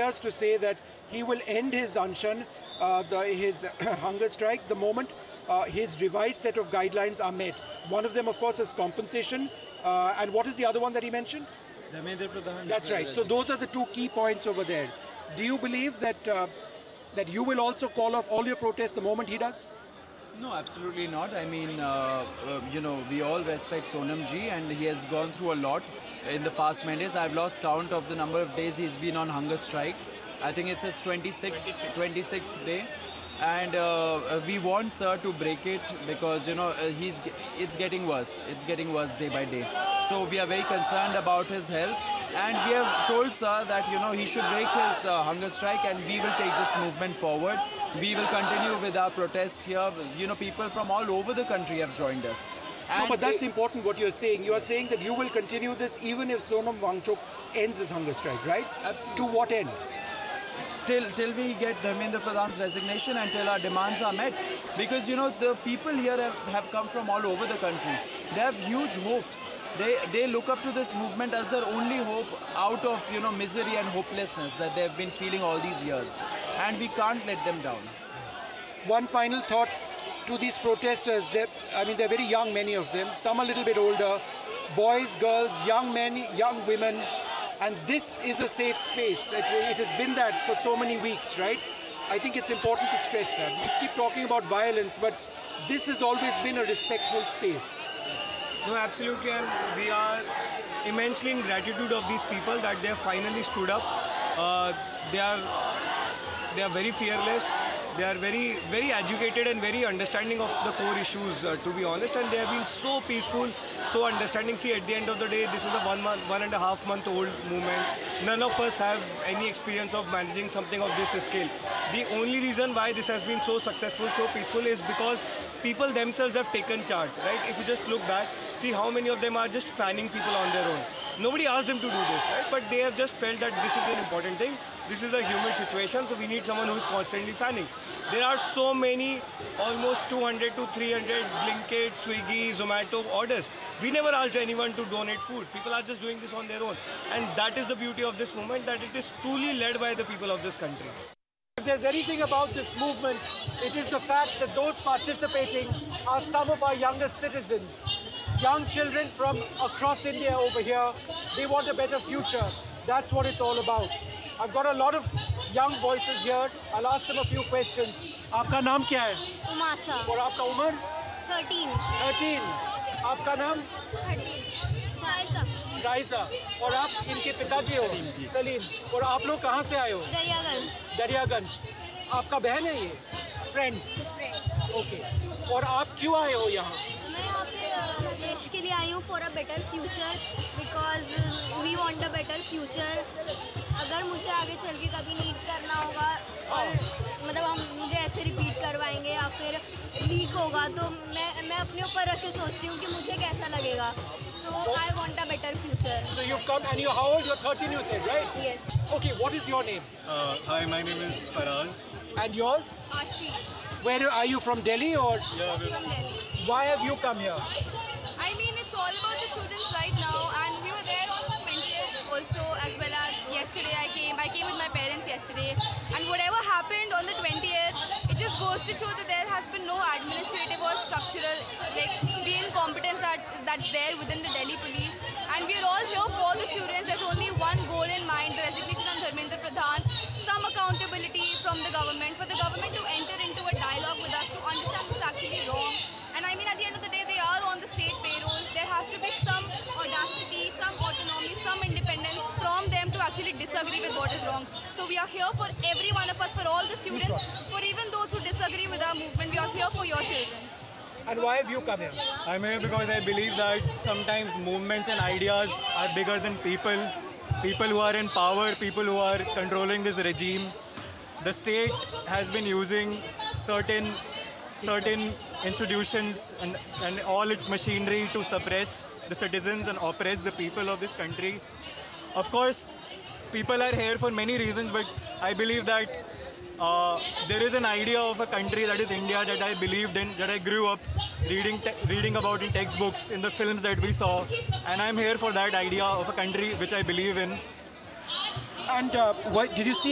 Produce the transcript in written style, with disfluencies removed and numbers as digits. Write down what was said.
appears to say that he will end his Anshan, his hunger strike, the moment his revised set of guidelines are met. One of them, of course, is compensation. And what is the other one that he mentioned? Dharmendra Pradhan. That's right. So those are the two key points over there. Do you believe that that you will also call off all your protests the moment he does? No, absolutely not. I mean, we all respect Sonam ji, and he has gone through a lot in the past many days. I've lost count of the number of days he's been on hunger strike. I think it's his 26th day. And we want Sir to break it because, it's getting worse. It's getting worse day by day. So we are very concerned about his health. And we have told Sir that, he should break his hunger strike, and we will take this movement forward. We will continue with our protest here. People from all over the country have joined us. No, but that's important what you're saying. You are saying that you will continue this even if Sonam Wangchuk ends his hunger strike, right? Absolutely. To what end? Till we get Dharmendra Pradhan's resignation and till our demands are met. Because, the people here have come from all over the country. They have huge hopes. They look up to this movement as their only hope out of, misery and hopelessness that they've been feeling all these years. And we can't let them down. One final thought to these protesters. They're very young, many of them. Some a little bit older. Boys, girls, young men, young women. And this is a safe space. It has been that for so many weeks, right? I think it's important to stress that. We keep talking about violence, but this has always been a respectful space. Yes. No, absolutely, and we are immensely in gratitude of these people that they have finally stood up. They are very fearless. They are very, very educated and very understanding of the core issues, to be honest. And they have been so peaceful, so understanding. See, at the end of the day, this is a 1.5 month old movement. None of us have any experience of managing something of this scale. The only reason why this has been so successful, so peaceful is because people themselves have taken charge, right? If you just look back, see how many of them are just fanning people on their own. Nobody asked them to do this, right? But they have just felt that this is an important thing. This is a humid situation, so we need someone who is constantly fanning. There are so many, almost 200 to 300 Blinkit, Swiggy, Zomato orders. We never asked anyone to donate food. People are just doing this on their own. And that is the beauty of this movement, that it is truly led by the people of this country. If there's anything about this movement, it is the fact that those participating are some of our youngest citizens. Young children from across India over here. They want a better future. That's what it's all about. I've got a lot of young voices here. I'll ask them a few questions. आपका नाम क्या है? उमासा. और आपका उम्र? 13. 13. आपका नाम? 13. राइसा. और आप इनके पिताजी हो? सलीम. और आप लोग कहाँ से आए हो? दरियागंज. दरियागंज. आपका बहन है ये? फ्रेंड. ओके. और आप क्यों आए हो यहाँ? मैं यहाँ पे देश के लिए आई हूँ for a better future because we want a better future. अगर मुझे आगे चल के कभी नीट करना होगा और हम मुझे ऐसे रिपीट करवाएंगे या फिर लीक होगा तो मैं अपने ऊपर रख के सोचती हूँ कि मुझे कैसा लगेगा. So I want a better future. So you've come and how old? You're 13 you said, right? Yes. Okay, what is your name? Hi, my name is Faraz. And yours? Ashish. Where are you from Delhi or? Yeah, From Delhi. Why have you come here? I mean, it's all about the students right now, and we were there on the 20th also, as well as yesterday I came with my parents yesterday, and whatever happened on the 20th, it just goes to show that there has been no administrative or structural, the incompetence that's there within the Delhi police, and we're all here for the students. There's only one goal in mind, the resignation of Dharmendra Pradhan, some accountability from the government, for the government to enter into a dialogue with us to understand what's actually wrong. And I mean, at the end of the day, they are on the state payroll. There has to be some audacity, some autonomy, some independence from them to actually disagree with what is wrong. So we are here for every one of us, for all the students, for even those who disagree with our movement. We are here for your children. And why have you come here? I'm here because I believe that sometimes movements and ideas are bigger than people. People who are in power, people who are controlling this regime. The state has been using certain institutions and all its machinery to suppress the citizens and oppress the people of this country. Of course, people are here for many reasons, but I believe that there is an idea of a country that is India that I believed in, that I grew up reading about in textbooks, in the films that we saw, and I'm here for that idea of a country which I believe in. And what did you see